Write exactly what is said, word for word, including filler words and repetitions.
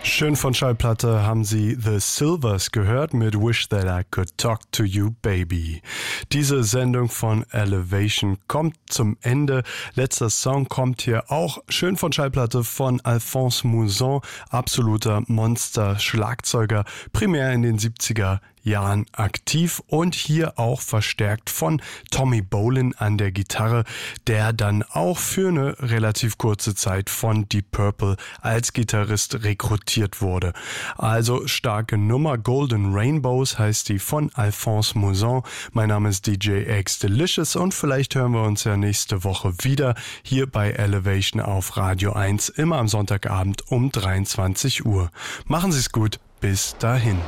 Schön von Schallplatte haben Sie The Silvers gehört mit Wish That I Could Talk to You Baby. Diese Sendung von Elevation kommt zum Ende. Letzter Song kommt hier auch schön von Schallplatte von Alphonse Mouzon, absoluter Monster-Schlagzeuger, primär in den siebziger Jahren aktiv und hier auch verstärkt von Tommy Bolin an der Gitarre, der dann auch für eine relativ kurze Zeit von Deep Purple als Gitarrist rekrutiert wurde. Also starke Nummer. Golden Rainbows heißt die von Alphonse Mouzon. Mein Name ist D J X Delicious und vielleicht hören wir uns ja nächste Woche wieder hier bei Elevation auf Radio eins, immer am Sonntagabend um dreiundzwanzig Uhr. Machen Sie es gut, bis dahin.